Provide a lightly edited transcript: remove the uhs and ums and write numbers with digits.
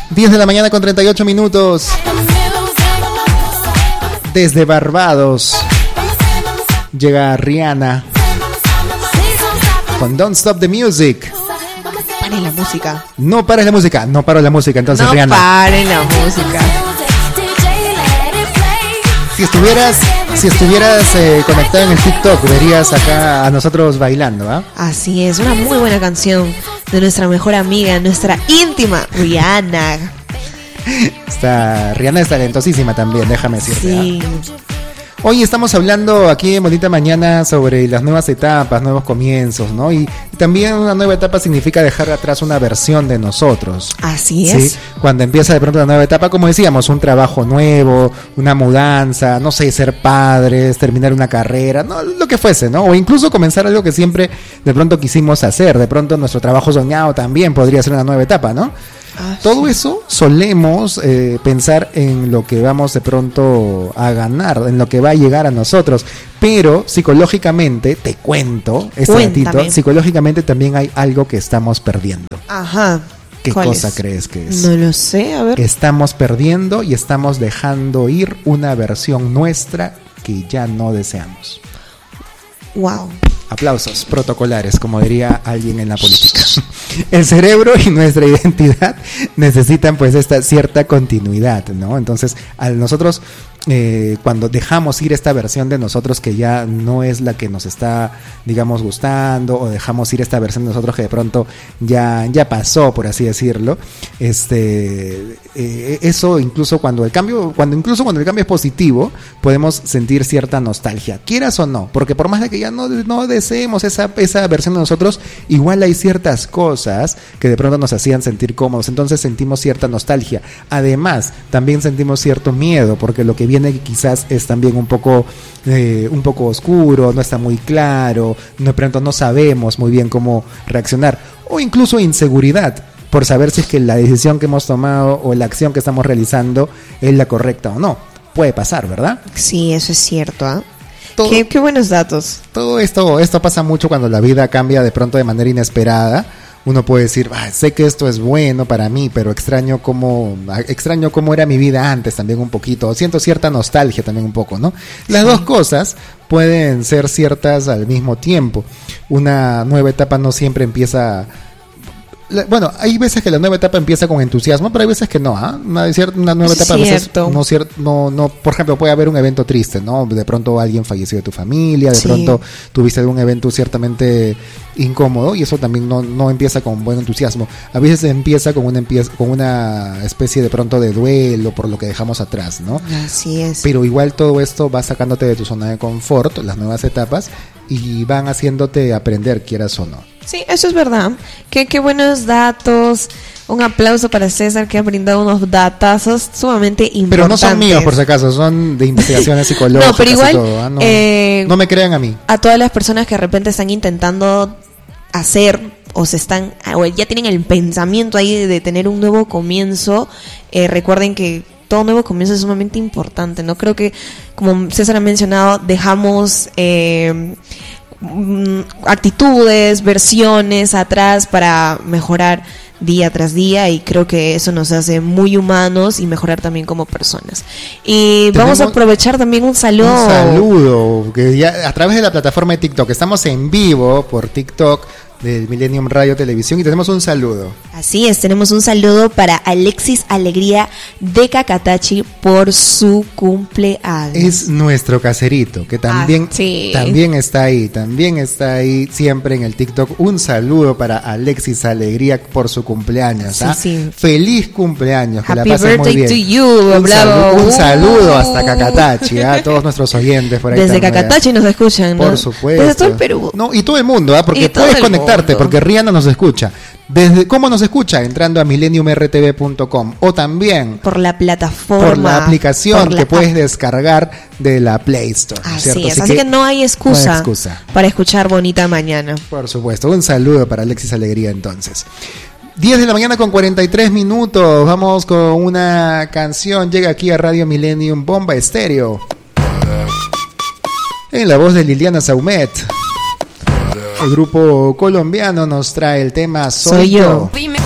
10 de la mañana con 38 minutos. Desde Barbados llega Rihanna con Don't Stop the Music. Paren la música. No pares la música. No paro la música, entonces no Rihanna. No paren la música. Si estuvieras conectado en el TikTok, verías acá a nosotros bailando, ¿ah? Así es, una muy buena canción de nuestra mejor amiga, nuestra íntima Rihanna. Rihanna es talentosísima también, déjame decirte. Sí. Hoy estamos hablando aquí en Bonita Mañana sobre las nuevas etapas, nuevos comienzos, ¿no? Y también una nueva etapa significa dejar atrás una versión de nosotros. Así es. ¿Sí? Cuando empieza de pronto una nueva etapa, como decíamos, un trabajo nuevo, una mudanza, no sé, ser padres, terminar una carrera, no, lo que fuese, ¿no? O incluso comenzar algo que siempre de pronto quisimos hacer. De pronto nuestro trabajo soñado también podría ser una nueva etapa, ¿no? Todo eso solemos pensar en lo que vamos de pronto a ganar, en lo que va a llegar a nosotros, pero psicológicamente, te cuento, ratito, psicológicamente también hay algo que estamos perdiendo. Ajá. ¿Qué cosa crees que es? No lo sé, a ver. Estamos perdiendo y estamos dejando ir una versión nuestra que ya no deseamos. Wow. Aplausos protocolares, como diría alguien en la política. El cerebro y nuestra identidad necesitan pues esta cierta continuidad, ¿no? Entonces, a nosotros, cuando dejamos ir esta versión de nosotros que ya no es la que nos está, digamos, gustando, o dejamos ir esta versión de nosotros que de pronto ya pasó, por así decirlo, eso incluso cuando el cambio es positivo, podemos sentir cierta nostalgia, quieras o no, porque por más de que ya no deseemos esa versión de nosotros, igual hay ciertas cosas que de pronto nos hacían sentir cómodos, entonces sentimos cierta nostalgia. Además, también sentimos cierto miedo, porque lo que viene quizás es también un poco oscuro, no está muy claro, de pronto no sabemos muy bien cómo reaccionar, o incluso inseguridad por saber si es que la decisión que hemos tomado o la acción que estamos realizando es la correcta o no. Puede pasar, ¿verdad? Sí, eso es cierto, ¿ah? Qué buenos datos. Todo esto pasa mucho cuando la vida cambia de pronto de manera inesperada. Uno puede decir, sé que esto es bueno para mí, pero extraño cómo era mi vida antes también un poquito. Siento cierta nostalgia también un poco, ¿no? Las dos cosas pueden ser ciertas al mismo tiempo. Una nueva etapa no siempre empieza... Bueno, hay veces que la nueva etapa empieza con entusiasmo, pero hay veces que no, una nueva etapa a veces no, por ejemplo, puede haber un evento triste, ¿no? De pronto alguien falleció de tu familia, de pronto tuviste algún evento ciertamente incómodo y eso también no empieza con buen entusiasmo. A veces empieza con una especie de pronto de duelo por lo que dejamos atrás, ¿no? Así es. Pero igual todo esto va sacándote de tu zona de confort, las nuevas etapas, y van haciéndote aprender, quieras o no. Sí, eso es verdad. Qué buenos datos. Un aplauso para César, que ha brindado unos datazos sumamente importantes. Pero no son míos, por si acaso, son de investigaciones psicológicas. No, pero igual, y todo, no me crean a mí. A todas las personas que de repente están intentando hacer o ya tienen el pensamiento ahí de tener un nuevo comienzo, recuerden que todo nuevo comienzo es sumamente importante, ¿no? Creo que, como César ha mencionado, dejamos actitudes, versiones atrás para mejorar día tras día, y creo que eso nos hace muy humanos y mejorar también como personas. Y vamos a aprovechar también un saludo que ya a través de la plataforma de TikTok, estamos en vivo por TikTok del Millennium Radio Televisión, y tenemos un saludo. Así es, tenemos un saludo para Alexis Alegría de Cacatachi por su cumpleaños. Es nuestro caserito, que también está ahí siempre en el TikTok. Un saludo para Alexis Alegría por su cumpleaños. Sí. Feliz cumpleaños, que Happy la pasen muy bien. to you, un saludo hasta Cacatachi, a todos nuestros oyentes por ahí. Desde Cacatachi nos escuchan, ¿no? Por supuesto. Desde todo el Perú. No, y todo el mundo, porque puedes conectarte, porque Rihanna nos escucha. ¿Cómo nos escucha? Entrando a millenniumrtv.com, o también por la plataforma, por la aplicación que puedes descargar de la Play Store. Así es, así que no hay excusa para escuchar Bonita Mañana. Por supuesto, un saludo para Alexis Alegría entonces. 10 de la mañana con 43 minutos, vamos con una canción, llega aquí a Radio Millennium Bomba Estéreo, en la voz de Liliana Saumet. El grupo colombiano nos trae el tema Soy Yo. Dime